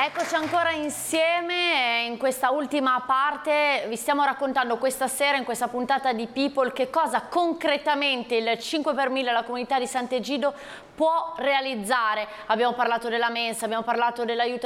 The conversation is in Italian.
Eccoci ancora insieme in questa ultima parte. Vi stiamo raccontando questa sera in questa puntata di People che cosa concretamente il 5 per 1000 la comunità di Sant'Egidio può realizzare. Abbiamo parlato della mensa, abbiamo parlato dell'aiuto